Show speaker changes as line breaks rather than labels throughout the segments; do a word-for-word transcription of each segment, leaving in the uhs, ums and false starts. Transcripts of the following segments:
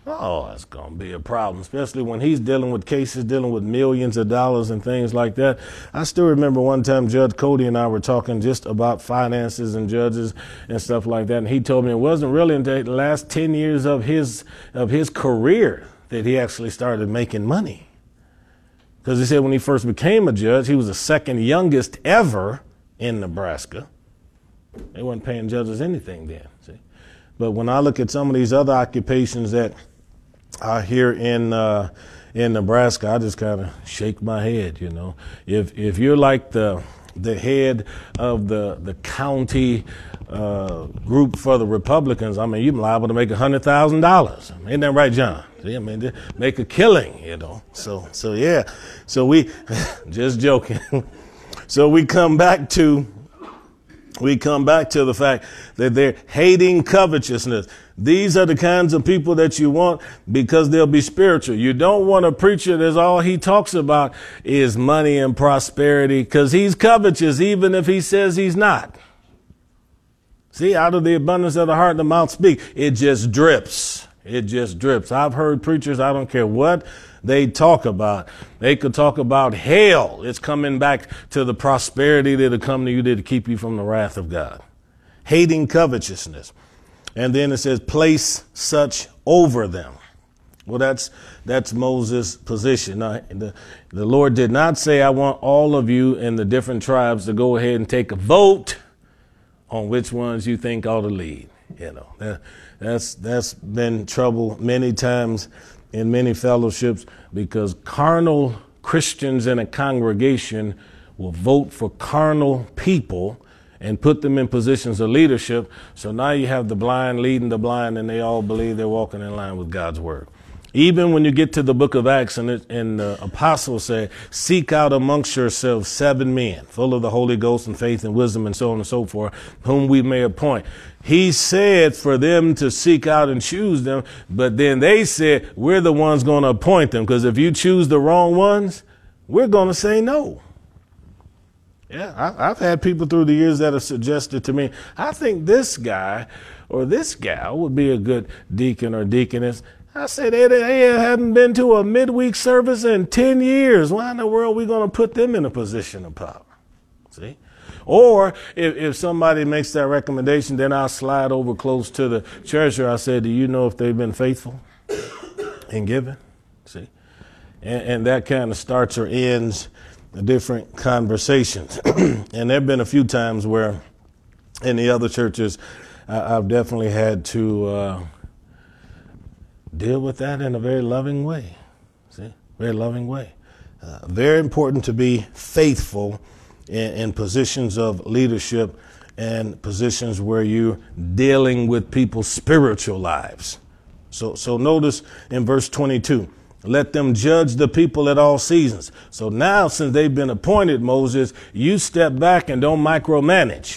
Oh, it's going to be a problem, especially when he's dealing with cases, dealing with millions of dollars and things like that. I still remember one time Judge Cody and I were talking just about finances and judges and stuff like that. And he told me it wasn't really until the last ten years of his of his career that he actually started making money. Because he said when he first became a judge, he was the second youngest ever in Nebraska. They weren't paying judges anything then, see. But when I look at some of these other occupations that are here in uh, in Nebraska, I just kind of shake my head, you know. If if you're like the the head of the the county uh, group for the Republicans, I mean, you're liable to make a hundred thousand dollars. Ain't that right, John? I mean, they make a killing, you know. So so yeah. So we just joking. So we come back to. We come back to the fact that they're hating covetousness. These are the kinds of people that you want because they'll be spiritual. You don't want a preacher that's all he talks about is money and prosperity because he's covetous even if he says he's not. See, out of the abundance of the heart, the mouth speak. It just drips. It just drips. I've heard preachers, I don't care what they talk about. They could talk about hell. It's coming back to the prosperity that'll come to you to keep you from the wrath of God. Hating covetousness. And then it says, place such over them. Well, that's that's Moses' position. Now, the, the Lord did not say, I want all of you in the different tribes to go ahead and take a vote on which ones you think ought to lead. You know, that, that's that's been trouble many times in many fellowships because carnal Christians in a congregation will vote for carnal people and put them in positions of leadership. So now you have the blind leading the blind and they all believe they're walking in line with God's word. Even when you get to the book of Acts and, it, and the apostles say, seek out amongst yourselves seven men full of the Holy Ghost and faith and wisdom and so on and so forth, whom we may appoint. He said for them to seek out and choose them, but then they said, we're the ones going to appoint them because if you choose the wrong ones, we're going to say no. Yeah, I, I've had people through the years that have suggested to me, I think this guy or this gal would be a good deacon or deaconess. I said, they, they haven't been to a midweek service in ten years. Why in the world are we going to put them in a position of power? See? Or if, if somebody makes that recommendation, then I'll slide over close to the treasurer. I said, do you know if they've been faithful in giving? See? And, and that kind of starts or ends the different conversations. And there have been a few times where in the other churches, I, I've definitely had to uh, deal with that in a very loving way. See, very loving way. Uh, very important to be faithful in, in positions of leadership and positions where you're dealing with people's spiritual lives. So, so notice in verse twenty-two, let them judge the people at all seasons. So now, since they've been appointed, Moses, you step back and don't micromanage.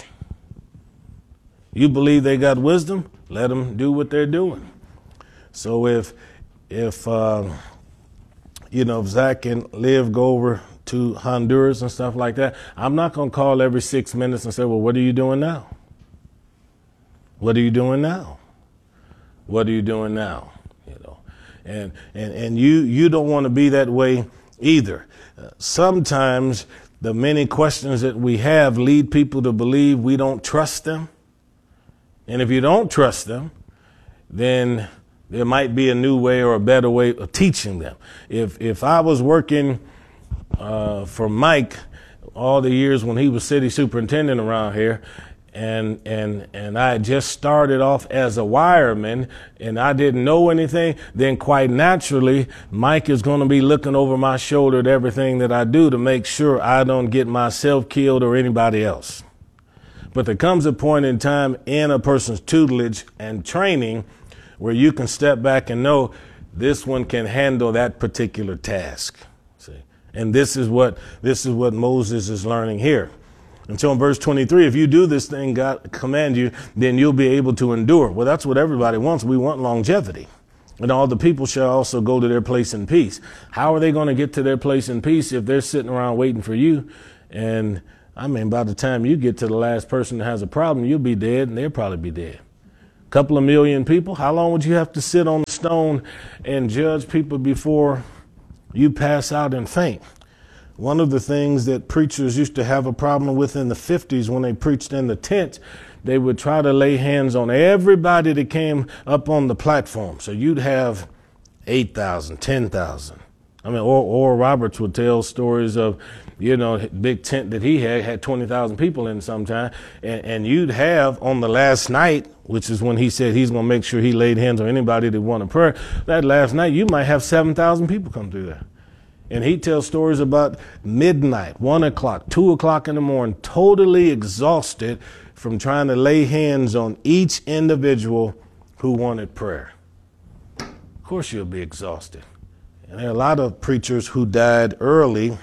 You believe they got wisdom? Let them do what they're doing. So if, if uh, you know, if Zach and Liv go over to Honduras and stuff like that, I'm not going to call every six minutes and say, well, what are you doing now? What are you doing now? What are you doing now? You know, and, and, and you, you don't want to be that way either. Uh, sometimes the many questions that we have lead people to believe we don't trust them. And if you don't trust them, then there might be a new way or a better way of teaching them. If if I was working uh, for Mike all the years when he was city superintendent around here, and and and I had just started off as a wireman and I didn't know anything, then quite naturally Mike is going to be looking over my shoulder at everything that I do to make sure I don't get myself killed or anybody else. But there comes a point in time in a person's tutelage and training where you can step back and know this one can handle that particular task. See? And this is what this is what Moses is learning here. And so in verse twenty-three, if you do this thing God command you, then you'll be able to endure. Well, that's what everybody wants. We want longevity. And all the people shall also go to their place in peace. How are they going to get to their place in peace if they're sitting around waiting for you? And I mean, by the time you get to the last person that has a problem, you'll be dead and they'll probably be dead. A couple of million people, how long would you have to sit on the stone stone and judge people before you pass out and faint. One of the things that preachers used to have a problem with in the fifties when they preached in the tent, they would try to lay hands on everybody that came up on the platform. So you'd have eight thousand, ten thousand. I mean, or, or Roberts would tell stories of, you know, big tent that he had, had twenty thousand people in sometime. And, and you'd have on the last night, which is when he said he's going to make sure he laid hands on anybody that wanted prayer. That last night, you might have seven thousand people come through there. And he tells stories about midnight, one o'clock, two o'clock in the morning, totally exhausted from trying to lay hands on each individual who wanted prayer. Of course you'll be exhausted. And there are a lot of preachers who died early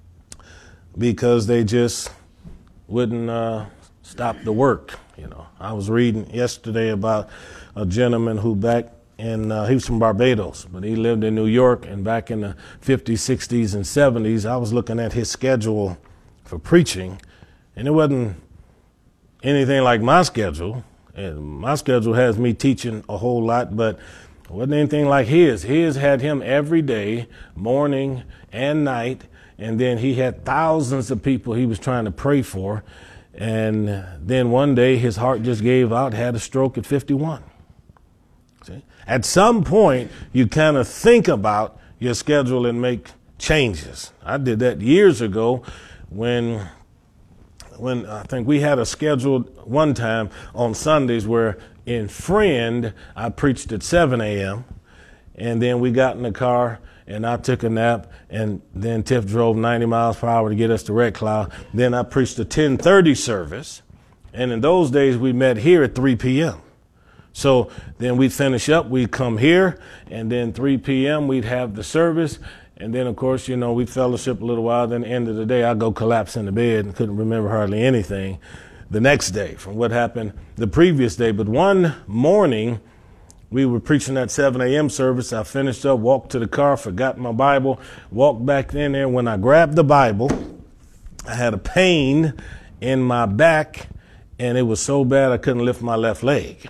because they just wouldn't uh, stop the work. You know, I was reading yesterday about a gentleman who back in, uh, he was from Barbados, but he lived in New York, and back in the fifties, sixties, and seventies, I was looking at his schedule for preaching, and it wasn't anything like my schedule. And my schedule has me teaching a whole lot, but it wasn't anything like his. His had him every day, morning and night, and then he had thousands of people he was trying to pray for. And then one day his heart just gave out, had a stroke at fifty-one. See? At some point, you kind of think about your schedule and make changes. I did that years ago when when I think we had a scheduled one time on Sundays where in Friend, I preached at seven a.m. and then we got in the car and I took a nap, and then Tiff drove ninety miles per hour to get us to Red Cloud. Then I preached a ten thirty service, and in those days we met here at three p.m. So then we'd finish up, we'd come here, and then three p.m. we'd have the service. And then, of course, you know, we'd fellowship a little while. Then at the end of the day, I'd go collapse in the bed and couldn't remember hardly anything the next day from what happened the previous day. But one morning, we were preaching that seven a.m. service. I finished up, walked to the car, forgot my Bible, walked back in there. When I grabbed the Bible, I had a pain in my back, and it was so bad I couldn't lift my left leg.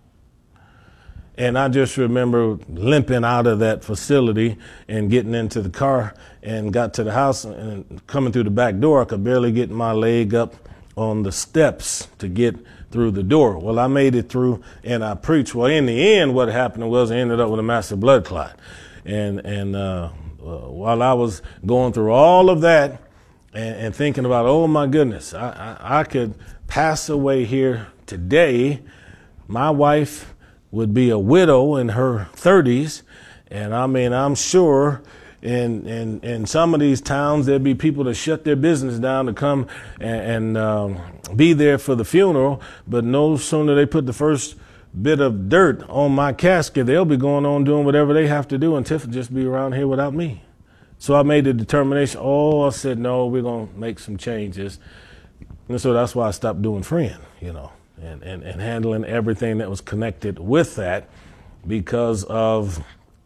And I just remember limping out of that facility and getting into the car and got to the house, and coming through the back door, I could barely get my leg up on the steps to get through the door. Well, I made it through and I preached. Well, in the end, what happened was I ended up with a massive blood clot. And, and uh, uh, while I was going through all of that and, and thinking about, oh my goodness, I, I, I could pass away here today. My wife would be a widow in her thirties. And I mean, I'm sure in, in, in some of these towns, there'd be people that shut their business down to come and, and um, be there for the funeral. But no sooner they put the first bit of dirt on my casket, they'll be going on doing whatever they have to do, and Tiff will just be around here without me. So I made the determination, oh, I said, no, we're going to make some changes. And so that's why I stopped doing Friend, you know. And, and, and handling everything that was connected with that, because of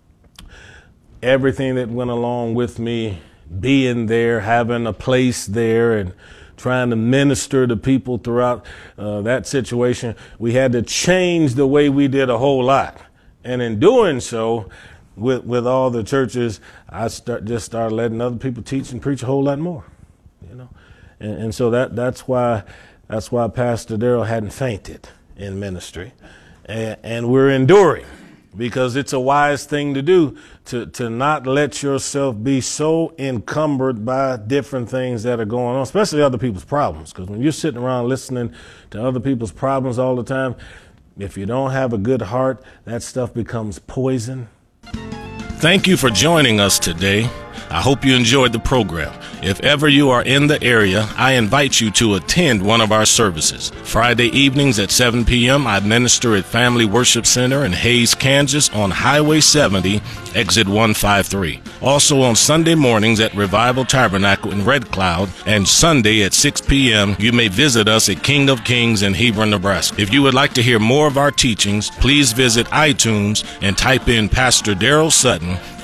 everything that went along with me being there, having a place there, and trying to minister to people throughout uh, that situation. We had to change the way we did a whole lot. And in doing so, with with all the churches, I start, just started letting other people teach and preach a whole lot more, you know. And, and so that that's why That's why Pastor Darrell hadn't fainted in ministry. And, and we're enduring, because it's a wise thing to do, to, to not let yourself be so encumbered by different things that are going on, especially other people's problems. Because when you're sitting around listening to other people's problems all the time, if you don't have a good heart, that stuff becomes poison. Thank you for joining us today. I hope you enjoyed the program. If ever you are in the area, I invite you to attend one of our services. Friday evenings at seven p.m., I minister at Family Worship Center in Hays, Kansas on Highway seventy, exit one fifty-three. Also on Sunday mornings at Revival Tabernacle in Red Cloud, and Sunday at six p.m., you may visit us at King of Kings in Hebron, Nebraska. If you would like to hear more of our teachings, please visit iTunes and type in Pastor Darrell Sutton,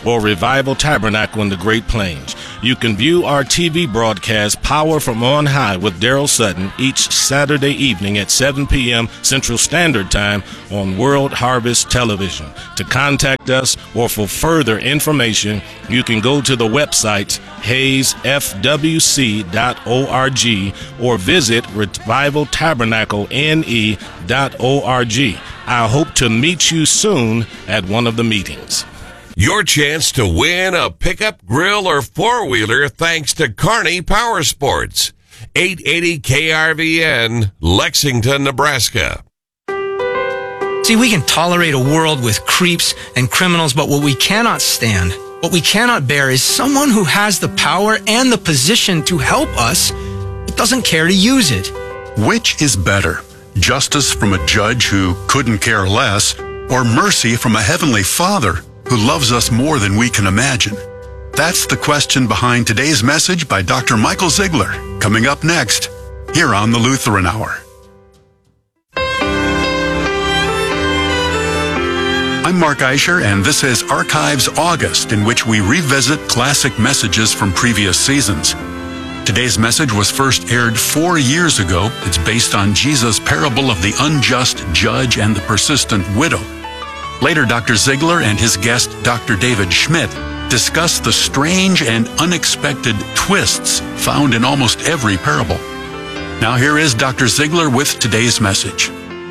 or Revival Tabernacle in the Great Plains. You can view our T V broadcast Power from On High with Daryl Sutton each Saturday evening at seven p.m. Central Standard Time on World Harvest Television. To contact us or for further information, you can go to the websites hayes f w c dot org or visit revival tabernacle n e dot org. I hope to meet you soon at one of the meetings.
Your chance to win a pickup, grill, or four-wheeler thanks to Kearney Power Sports. eight eighty K R V N, Lexington, Nebraska.
See, we can tolerate a world with creeps and criminals, but what we cannot stand, what we cannot bear is someone who has the power and the position to help us, but doesn't care to use it.
Which is better? Justice from a judge who couldn't care less, or mercy from a heavenly Father who loves us more than we can imagine? That's the question behind today's message by Doctor Michael Ziegler, coming up next, here on the Lutheran Hour. I'm Mark Eicher, and this is Archives August, in which we revisit classic messages from previous seasons. Today's message was first aired four years ago. It's based on Jesus' parable of the unjust judge and the persistent widow. Later, Doctor Ziegler and his guest, Doctor David Schmidt, discuss the strange and unexpected twists found in almost every parable. Now here is Doctor Ziegler with today's message.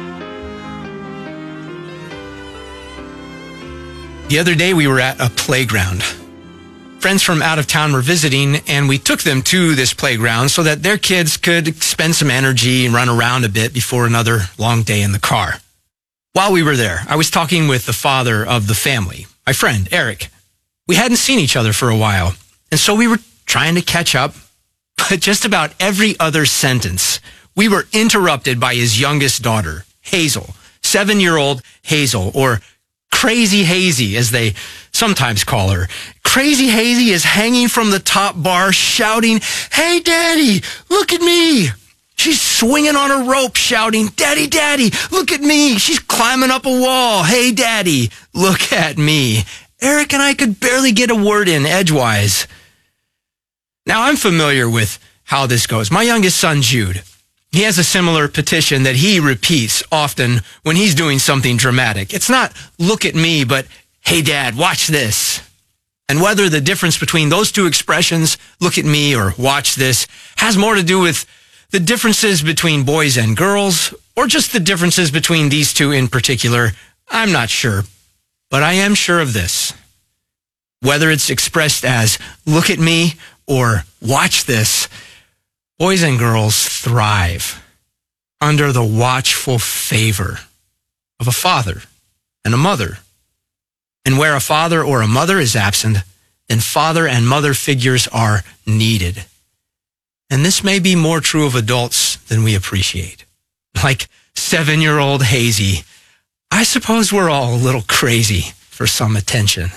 The other day we were at a playground. Friends from out of town were visiting, and we took them to this playground so that their kids could spend some energy and run around a bit before another long day in the car. While we were there, I was talking with the father of the family, my friend, Eric. We hadn't seen each other for a while, and so we were trying to catch up. But just about every other sentence, we were interrupted by his youngest daughter, Hazel, seven-year-old Hazel, or Crazy Hazy, as they sometimes call her. Crazy Hazy is hanging from the top bar, shouting, "Hey, Daddy, look at me!" She's swinging on a rope, shouting, "Daddy, Daddy, look at me!" She's climbing up a wall. "Hey, Daddy, look at me!" Eric and I could barely get a word in edgewise. Now, I'm familiar with how this goes. My youngest son, Jude, he has a similar petition that he repeats often when he's doing something dramatic. It's not, "Look at me," but, "Hey, Dad, watch this." And whether the difference between those two expressions, "look at me" or "watch this," has more to do with the differences between boys and girls, or just the differences between these two in particular, I'm not sure. But I am sure of this. Whether it's expressed as "look at me" or "watch this," boys and girls thrive under the watchful favor of a father and a mother. And where a father or a mother is absent, then father and mother figures are needed. And this may be more true of adults than we appreciate. Like seven-year-old Hazy, I suppose we're all a little crazy for some attention.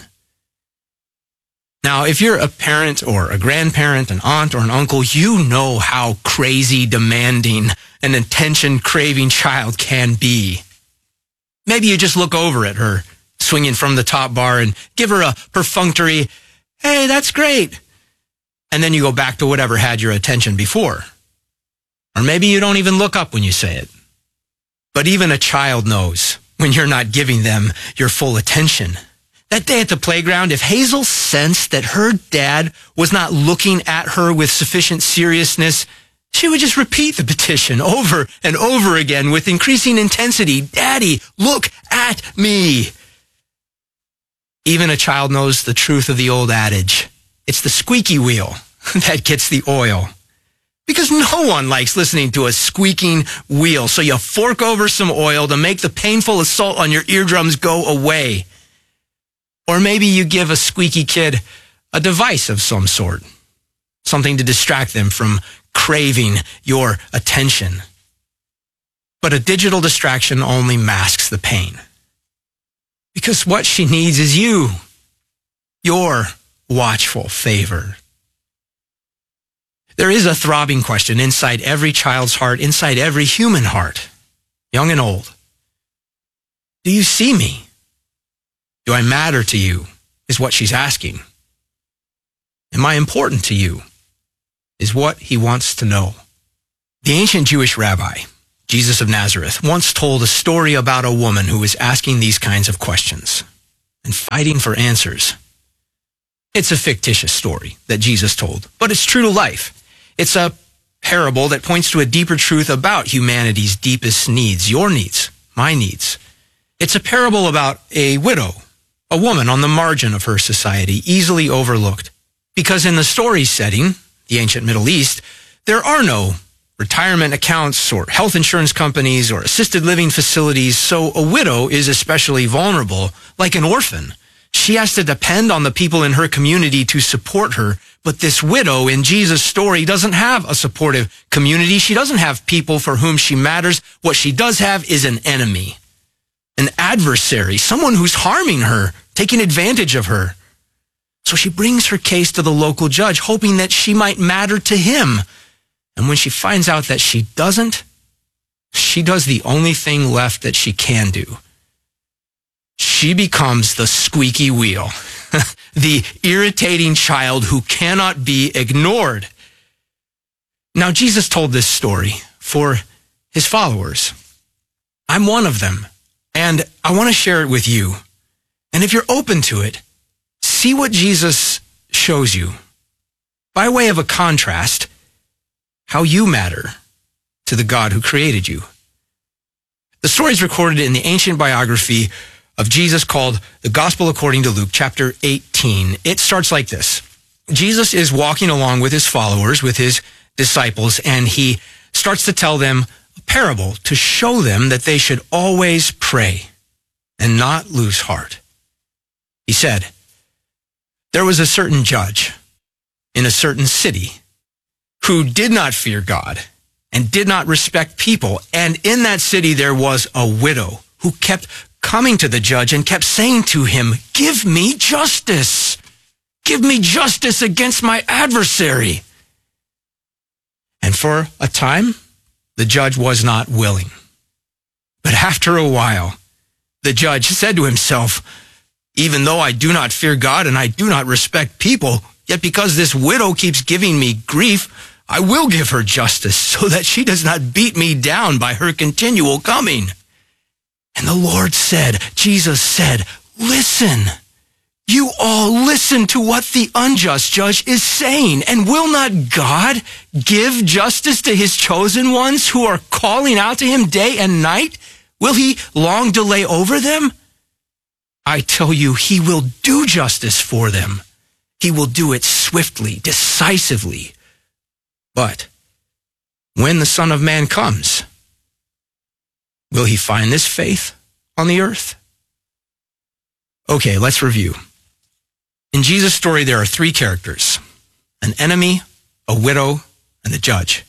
Now, if you're a parent or a grandparent, an aunt or an uncle, you know how crazy demanding an attention-craving child can be. Maybe you just look over at her, swinging from the top bar, and give her a perfunctory, "Hey, that's great." And then you go back to whatever had your attention before. Or maybe you don't even look up when you say it. But even a child knows when you're not giving them your full attention. That day at the playground, if Hazel sensed that her dad was not looking at her with sufficient seriousness, she would just repeat the petition over and over again with increasing intensity. "Daddy, look at me." Even a child knows the truth of the old adage. It's the squeaky wheel that gets the oil. Because no one likes listening to a squeaking wheel, so you fork over some oil to make the painful assault on your eardrums go away. Or maybe you give a squeaky kid a device of some sort, something to distract them from craving your attention. But a digital distraction only masks the pain. Because what she needs is you, your watchful favor. There is a throbbing question inside every child's heart, inside every human heart, young and old. Do you see me? Do I matter to you? is what she's asking. Am I important to you? Is what he wants to know. The ancient Jewish rabbi, Jesus of Nazareth, once told a story about a woman who was asking these kinds of questions and fighting for answers. It's a fictitious story that Jesus told, but it's true to life. It's a parable that points to a deeper truth about humanity's deepest needs, your needs, my needs. It's a parable about a widow, a woman on the margin of her society, easily overlooked. Because in the story setting, the ancient Middle East, there are no retirement accounts or health insurance companies or assisted living facilities, so a widow is especially vulnerable, like an orphan. She has to depend on the people in her community to support her. But this widow in Jesus' story doesn't have a supportive community. She doesn't have people for whom she matters. What she does have is an enemy, an adversary, someone who's harming her, taking advantage of her. So she brings her case to the local judge, hoping that she might matter to him. And when she finds out that she doesn't, she does the only thing left that she can do. She becomes the squeaky wheel, the irritating child who cannot be ignored. Now, Jesus told this story for his followers. I'm one of them, and I want to share it with you. And if you're open to it, see what Jesus shows you. By way of a contrast, how you matter to the God who created you. The story is recorded in the ancient biography of Jesus called The Gospel According to Luke, chapter eighteen. It starts like this. Jesus is walking along with his followers, with his disciples, and he starts to tell them a parable to show them that they should always pray and not lose heart. He said, there was a certain judge in a certain city who did not fear God and did not respect people. And in that city there was a widow who kept coming to the judge and kept saying to him, give me justice. Give me justice against my adversary. And for a time, the judge was not willing. But after a while, the judge said to himself, even though I do not fear God and I do not respect people, yet because this widow keeps giving me grief, I will give her justice so that she does not beat me down by her continual coming. And the Lord said, Jesus said, listen, you all listen to what the unjust judge is saying. And will not God give justice to his chosen ones who are calling out to him day and night? Will he long delay over them? I tell you, he will do justice for them. He will do it swiftly, decisively. But when the Son of Man comes, will he find this faith on the earth? Okay, let's review. In Jesus' story, there are three characters: an enemy, a widow, and the judge.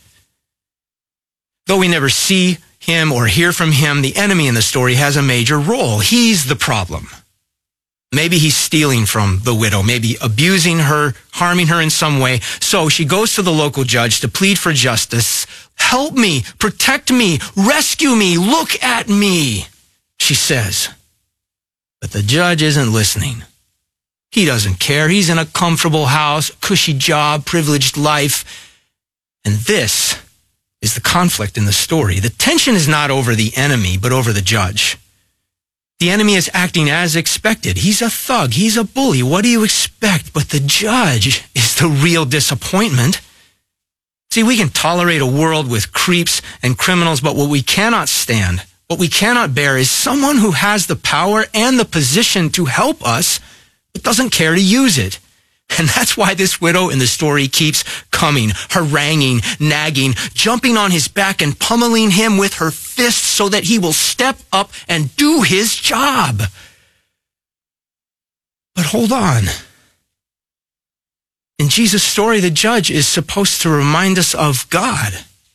Though we never see him or hear from him, the enemy in the story has a major role. He's the problem. Maybe he's stealing from the widow, maybe abusing her, harming her in some way. So she goes to the local judge to plead for justice. Help me, protect me, rescue me, look at me, she says. But the judge isn't listening. He doesn't care. He's in a comfortable house, cushy job, privileged life. And this is the conflict in the story. The tension is not over the enemy, but over the judge. The enemy is acting as expected. He's a thug. He's a bully. What do you expect? But the judge is the real disappointment. See, we can tolerate a world with creeps and criminals, but what we cannot stand, what we cannot bear is someone who has the power and the position to help us, but doesn't care to use it. And that's why this widow in the story keeps coming, haranguing, nagging, jumping on his back and pummeling him with her fists so that he will step up and do his job. But hold on. In Jesus' story, the judge is supposed to remind us of God.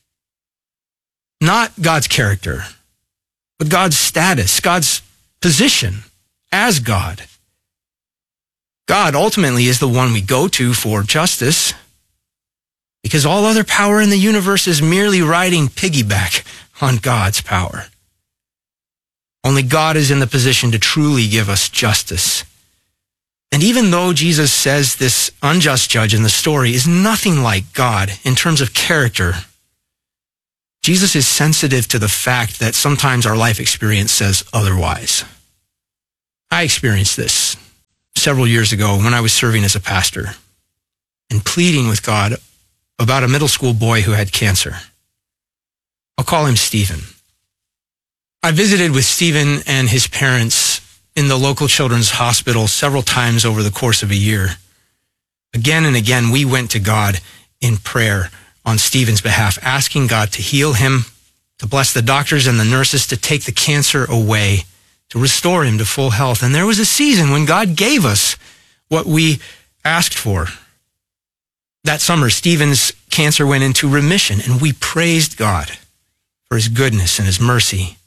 Not God's character, but God's status, God's position as God. God ultimately is the one we go to for justice, because all other power in the universe is merely riding piggyback on God's power. Only God is in the position to truly give us justice. And even though Jesus says this unjust judge in the story is nothing like God in terms of character, Jesus is sensitive to the fact that sometimes our life experience says otherwise. I experienced this several years ago when I was serving as a pastor and pleading with God about a middle school boy who had cancer. I'll call him Stephen. I visited with Stephen and his parents in the local children's hospital several times over the course of a year. Again and again, we went to God in prayer on Stephen's behalf, asking God to heal him, to bless the doctors and the nurses, to take the cancer away, to restore him to full health. And there was a season when God gave us what we asked for. That summer, Stephen's cancer went into remission, and we praised God for his goodness and his mercy.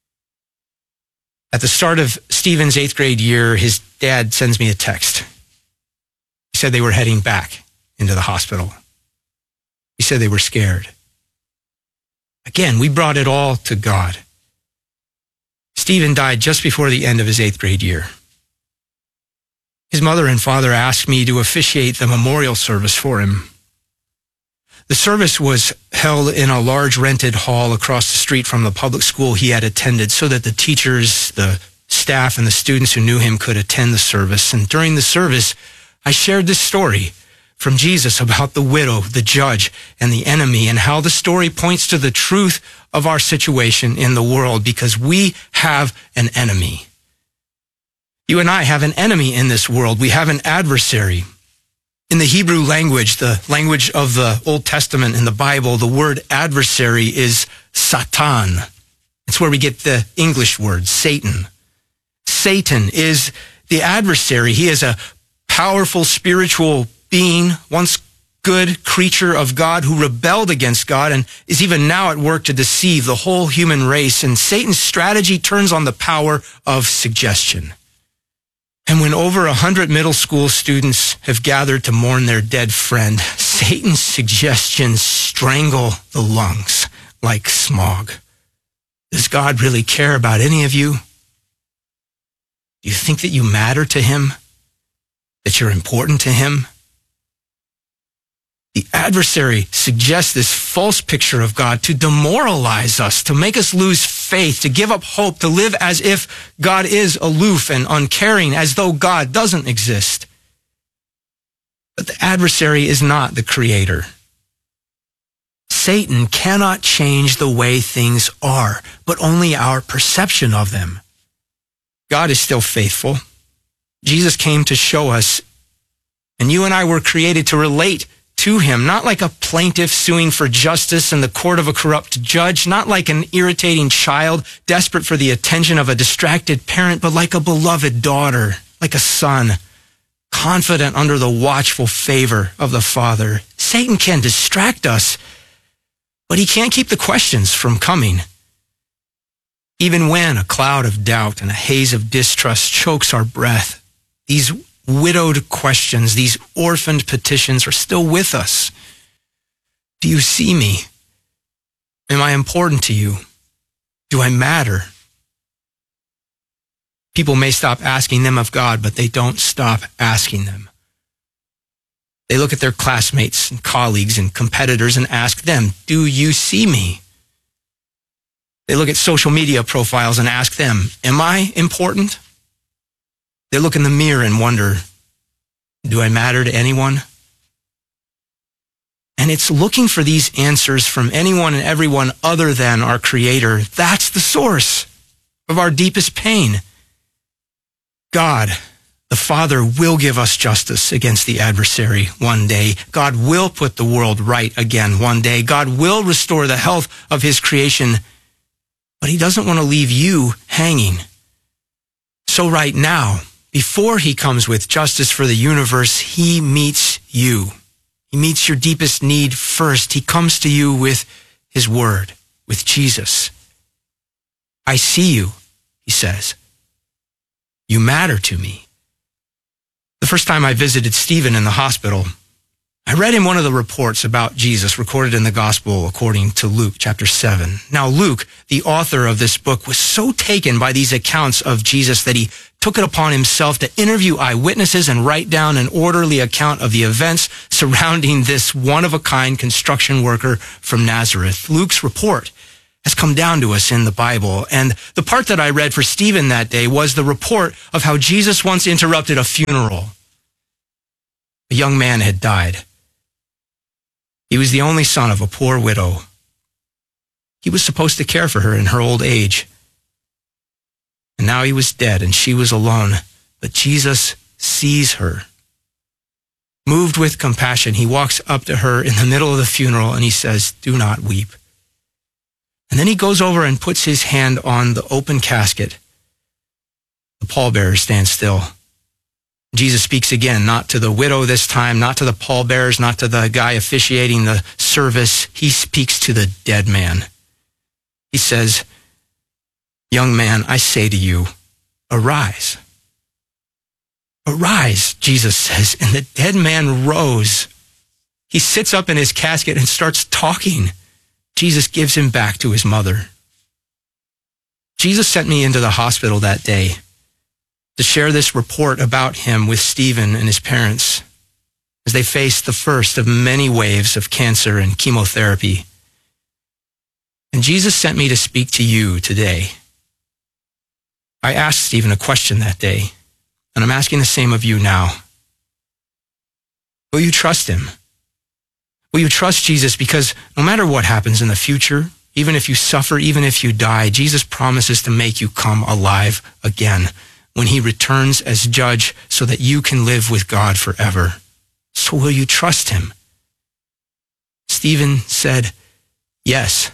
At the start of Stephen's eighth grade year, his dad sends me a text. He said they were heading back into the hospital. He said they were scared. Again, we brought it all to God. Stephen died just before the end of his eighth grade year. His mother and father asked me to officiate the memorial service for him. The service was held in a large rented hall across the street from the public school he had attended so that the teachers, the staff, and the students who knew him could attend the service. And during the service, I shared this story from Jesus about the widow, the judge, and the enemy, and how the story points to the truth of our situation in the world, because we have an enemy. You and I have an enemy in this world. We have an adversary. In the Hebrew language, the language of the Old Testament in the Bible, the word adversary is Satan. It's where we get the English word, Satan. Satan is the adversary. He is a powerful spiritual being, once good creature of God, who rebelled against God and is even now at work to deceive the whole human race. And Satan's strategy turns on the power of suggestion. And when over a hundred middle school students have gathered to mourn their dead friend, Satan's suggestions strangle the lungs like smog. Does God really care about any of you? Do you think that you matter to him? That you're important to him? The adversary suggests this false picture of God to demoralize us, to make us lose faith, to give up hope, to live as if God is aloof and uncaring, as though God doesn't exist. But the adversary is not the creator. Satan cannot change the way things are, but only our perception of them. God is still faithful. Jesus came to show us, and you and I were created to relate to him, not like a plaintiff suing for justice in the court of a corrupt judge, not like an irritating child desperate for the attention of a distracted parent, but like a beloved daughter, like a son, confident under the watchful favor of the Father. Satan can distract us, but he can't keep the questions from coming. Even when a cloud of doubt and a haze of distrust chokes our breath, these widowed questions, these orphaned petitions are still with us. Do you see me? Am I important to you? Do I matter? People may stop asking them of God, but they don't stop asking them. They look at their classmates and colleagues and competitors and ask them, do you see me? They look at social media profiles and ask them, am I important? They look in the mirror and wonder, do I matter to anyone? And it's looking for these answers from anyone and everyone other than our Creator. That's the source of our deepest pain. God, the Father, will give us justice against the adversary one day. God will put the world right again one day. God will restore the health of his creation, but he doesn't want to leave you hanging. So right now, before he comes with justice for the universe, he meets you. He meets your deepest need first. He comes to you with his word, with Jesus. I see you, he says. You matter to me. The first time I visited Stephen in the hospital, I read in one of the reports about Jesus recorded in the gospel according to Luke chapter seven. Now Luke, the author of this book, was so taken by these accounts of Jesus that he took it upon himself to interview eyewitnesses and write down an orderly account of the events surrounding this one-of-a-kind construction worker from Nazareth. Luke's report has come down to us in the Bible. And the part that I read for Stephen that day was the report of how Jesus once interrupted a funeral. A young man had died. He was the only son of a poor widow. He was supposed to care for her in her old age. And now he was dead and she was alone. But Jesus sees her. Moved with compassion, he walks up to her in the middle of the funeral and he says, "Do not weep." And then he goes over and puts his hand on the open casket. The pallbearers stand still. Jesus speaks again, not to the widow this time, not to the pallbearers, not to the guy officiating the service. He speaks to the dead man. He says, "Young man, I say to you, arise." Arise, Jesus says, and the dead man rose. He sits up in his casket and starts talking. Jesus gives him back to his mother. Jesus sent me into the hospital that day to share this report about him with Stephen and his parents as they faced the first of many waves of cancer and chemotherapy. And Jesus sent me to speak to you today. I asked Stephen a question that day, and I'm asking the same of you now. Will you trust him? Will you trust Jesus? Because no matter what happens in the future, even if you suffer, even if you die, Jesus promises to make you come alive again when he returns as judge so that you can live with God forever. So will you trust him? Stephen said, yes.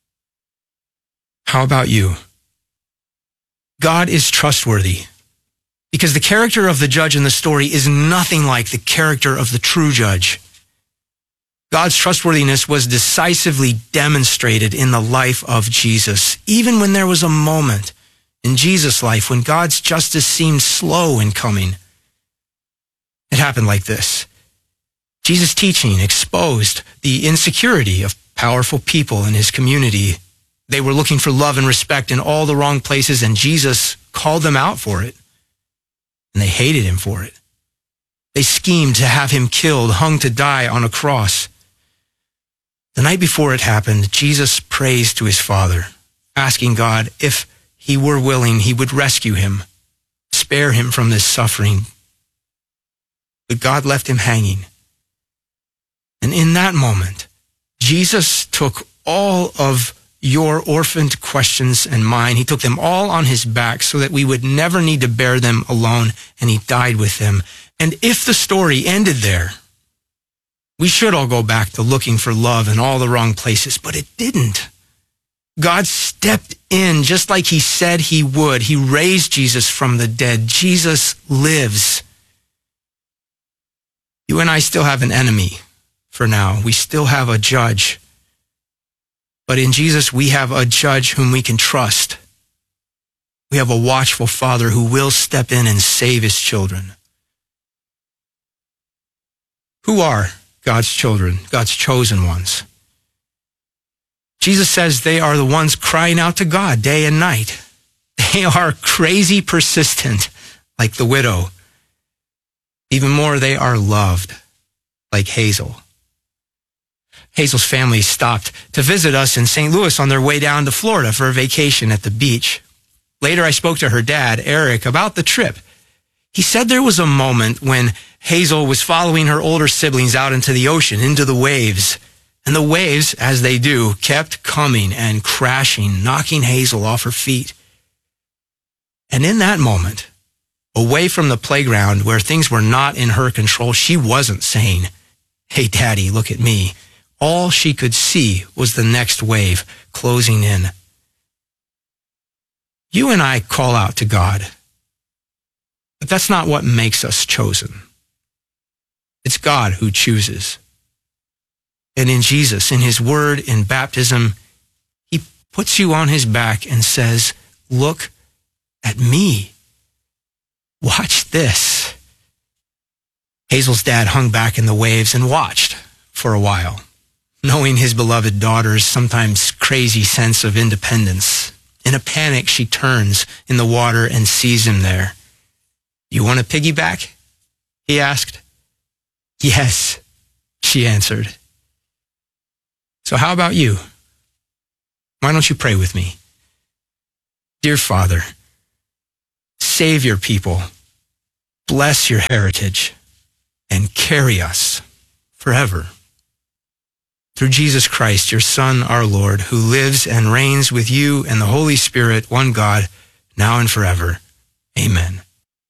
How about you? God is trustworthy because the character of the judge in the story is nothing like the character of the true judge. God's trustworthiness was decisively demonstrated in the life of Jesus, even when there was a moment in Jesus' life when God's justice seemed slow in coming. It happened like this. Jesus' teaching exposed the insecurity of powerful people in his community. They were looking for love and respect in all the wrong places, and Jesus called them out for it. And they hated him for it. They schemed to have him killed, hung to die on a cross. The night before it happened, Jesus prays to his Father, asking God if he were willing, he would rescue him, spare him from this suffering. But God left him hanging. And in that moment, Jesus took all of your orphaned questions and mine. He took them all on his back so that we would never need to bear them alone, and he died with them. And if the story ended there, we should all go back to looking for love in all the wrong places, but it didn't. God stepped in just like he said he would. He raised Jesus from the dead. Jesus lives. You and I still have an enemy for now. We still have a judge. But in Jesus, we have a judge whom we can trust. We have a watchful Father who will step in and save his children. Who are God's children, God's chosen ones? Jesus says they are the ones crying out to God day and night. They are crazy persistent, like the widow. Even more, they are loved, like Hazel. Hazel's family stopped to visit us in Saint Louis on their way down to Florida for a vacation at the beach. Later, I spoke to her dad, Eric, about the trip. He said there was a moment when Hazel was following her older siblings out into the ocean, into the waves. And the waves, as they do, kept coming and crashing, knocking Hazel off her feet. And in that moment, away from the playground where things were not in her control, she wasn't saying, "Hey, Daddy, look at me." All she could see was the next wave closing in. You and I call out to God, but that's not what makes us chosen. It's God who chooses. And in Jesus, in his word, in baptism, he puts you on his back and says, "Look at me. Watch this." Hazel's dad hung back in the waves and watched for a while, knowing his beloved daughter's sometimes crazy sense of independence. In a panic, she turns in the water and sees him there. You want to piggyback? He asked. Yes, she answered. So how about you? Why don't you pray with me? Dear Father, save your people, bless your heritage, and carry us forever. Through Jesus Christ, your Son, our Lord, who lives and reigns with you and the Holy Spirit, one God, now and forever. Amen.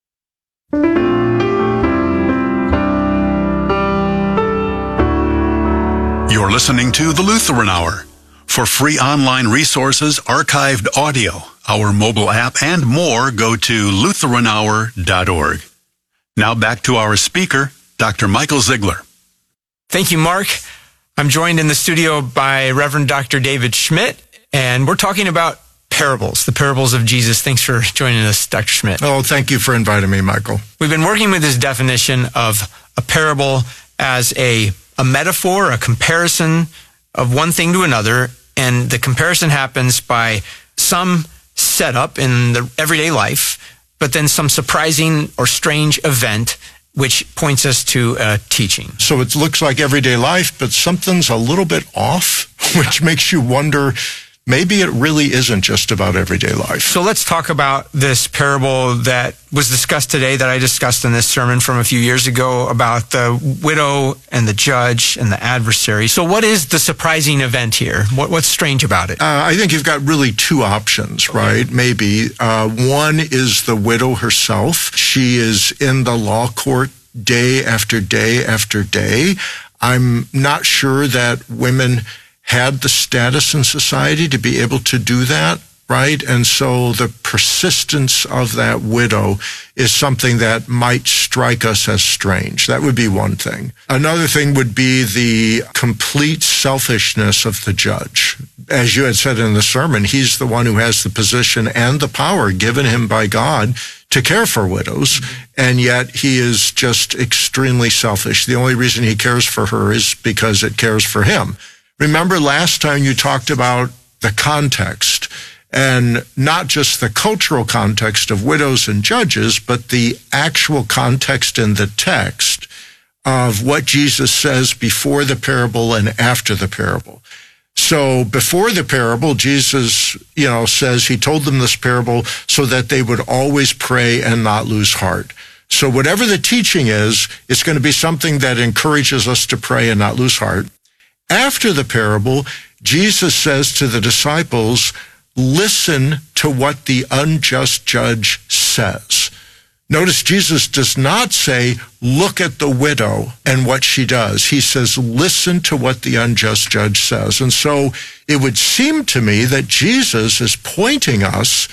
You're listening to The Lutheran Hour. For free online resources, archived audio, our mobile app, and more, go to lutheran hour dot org. Now back to our speaker, Doctor Michael Ziegler.
Thank you, Mark. I'm joined in the studio by Reverend Doctor David Schmidt, and we're talking about parables, the parables of Jesus. Thanks for joining us, Doctor Schmidt.
Oh, thank you for inviting me, Michael.
We've been working with this definition of a parable as a, a metaphor, a comparison of one thing to another, and the comparison happens by some setup in the everyday life, but then some surprising or strange event which points us to a teaching.
So it looks like everyday life, but something's a little bit off, which makes you wonder, maybe it really isn't just about everyday life.
So let's talk about this parable that was discussed today, that I discussed in this sermon from a few years ago, about the widow and the judge and the adversary. So what is the surprising event here? What, what's strange about it?
Uh, I think you've got really two options, right? Okay. Maybe. Uh, one is the widow herself. She is in the law court day after day after day. I'm not sure that women had the status in society to be able to do that, right? And so the persistence of that widow is something that might strike us as strange. That would be one thing. Another thing would be the complete selfishness of the judge. As you had said in the sermon, he's the one who has the position and the power given him by God to care for widows, and yet he is just extremely selfish. The only reason he cares for her is because it cares for him. Remember last time you talked about the context, and not just the cultural context of widows and judges, but the actual context in the text of what Jesus says before the parable and after the parable. So before the parable, Jesus, you know, says he told them this parable so that they would always pray and not lose heart. So whatever the teaching is, it's going to be something that encourages us to pray and not lose heart. After the parable, Jesus says to the disciples, listen to what the unjust judge says. Notice Jesus does not say, look at the widow and what she does. He says, listen to what the unjust judge says. And so it would seem to me that Jesus is pointing us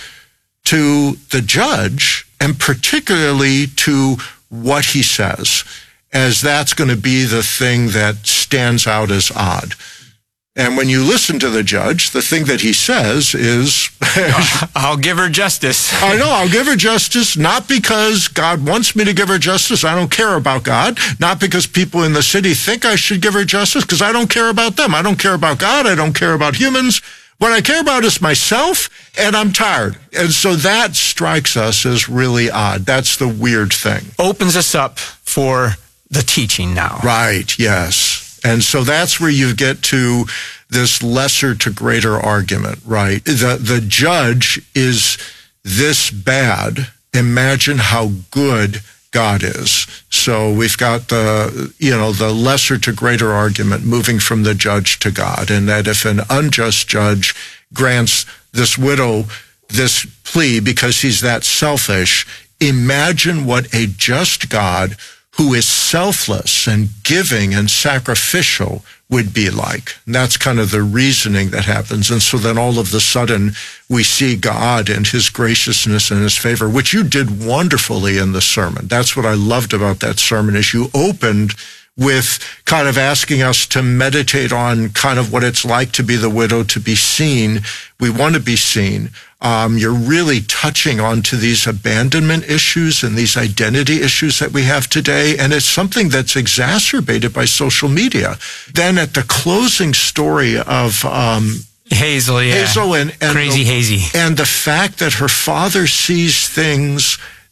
to the judge, and particularly to what he says, as that's going to be the thing that stands out as odd. And when you listen to the judge, the thing that he says is,
I'll give her justice.
I know, I'll give her justice, not because God wants me to give her justice. I don't care about God. Not because people in the city think I should give her justice, because I don't care about them. I don't care about God. I don't care about humans. What I care about is myself, and I'm tired. And so that strikes us as really odd. That's the weird thing.
Opens us up for the teaching now.
Right, yes. And so that's where you get to this lesser to greater argument, right? The, the judge is this bad. Imagine how good God is. So we've got the, you know, the lesser to greater argument moving from the judge to God. And that if an unjust judge grants this widow this plea because he's that selfish, imagine what a just God who is selfless and giving and sacrificial would be like. And that's kind of the reasoning that happens. And so then all of a sudden we see God and his graciousness and his favor, which you did wonderfully in the sermon. That's what I loved about that sermon, is you opened with kind of asking us to meditate on kind of what it's like to be the widow, to be seen. We want to be seen. Um, you're really touching onto these abandonment issues and these identity issues that we have today. And it's something that's exacerbated by social media. Then at the closing story of um,
Hazel, yeah.
Hazel and, and
Crazy
the,
Hazy.
And the fact that her father sees things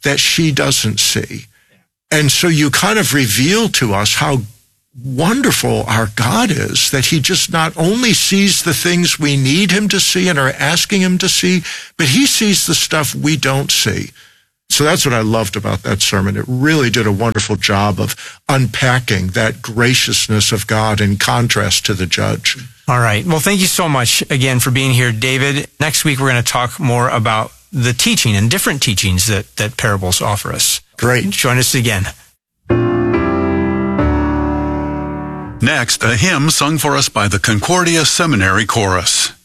that she doesn't see. And so you kind of reveal to us how wonderful our God is, that he just not only sees the things we need him to see and are asking him to see, but he sees the stuff we don't see. So that's what I loved about that sermon. It really did a wonderful job of unpacking that graciousness of God in contrast to the judge.
All right. Well, thank you so much again for being here, David. Next week, we're going to talk more about the teaching and different teachings that, that parables offer us.
Great.
Join us again.
Next, a hymn sung for us by the Concordia Seminary Chorus.